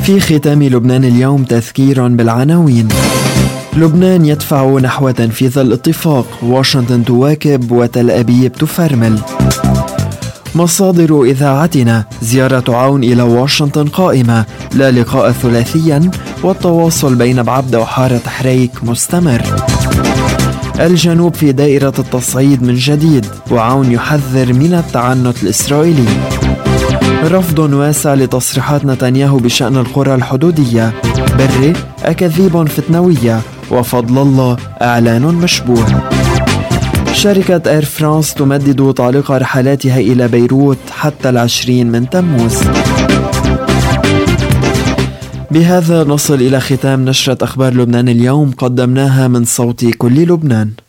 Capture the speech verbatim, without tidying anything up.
في ختام لبنان اليوم تذكير بالعناوين. لبنان يدفع نحو تنفيذ الاتفاق، واشنطن تواكب وتل أبيب تفرمل. مصادر إذاعتنا: زيارة عون إلى واشنطن قائمة، لا لقاء ثلاثيا، والتواصل بين بعبدة وحارة حريك مستمر. الجنوب في دائرة التصعيد من جديد، وعون يحذر من التعنت الإسرائيلي. رفض واسع لتصريحات نتنياهو بشأن القرى الحدودية. بري أكاذيب فتنوية، وفضل الله إعلان مشبوه. شركة إير فرانس تمدد تعليق رحلاتها إلى بيروت حتى العشرين من تموز. بهذا نصل إلى ختام نشرة أخبار لبنان اليوم، قدمناها من صوت كل لبنان.